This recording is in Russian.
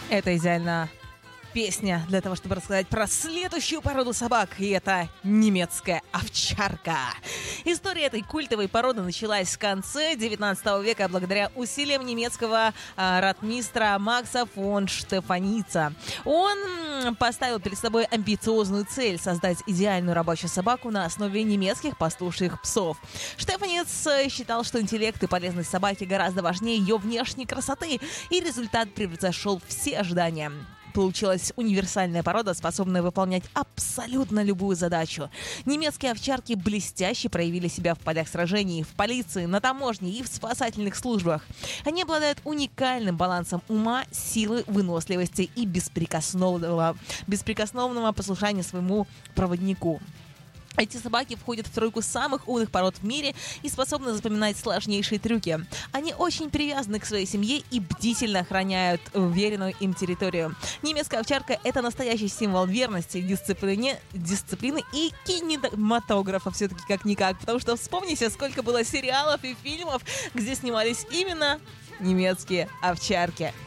Это идеально песня для того, чтобы рассказать про следующую породу собак, и это немецкая овчарка. История этой культовой породы началась в конце 19 века благодаря усилиям немецкого ротмистра Макса фон Штефаница. Он поставил перед собой амбициозную цель — создать идеальную рабочую собаку на основе немецких пастушьих псов. Штефаниц считал, что интеллект и полезность собаки гораздо важнее ее внешней красоты, и результат превзошел все ожидания. Получилась универсальная порода, способная выполнять абсолютно любую задачу. Немецкие овчарки блестяще проявили себя в полях сражений, в полиции, на таможне и в спасательных службах. Они обладают уникальным балансом ума, силы, выносливости и беспрекословного послушания своему проводнику. Эти собаки входят в тройку самых умных пород в мире и способны запоминать сложнейшие трюки. Они очень привязаны к своей семье и бдительно охраняют уверенную им территорию. Немецкая овчарка — это настоящий символ верности, дисциплины и кинематографа все-таки как-никак. Потому что вспомните, сколько было сериалов и фильмов, где снимались именно немецкие овчарки.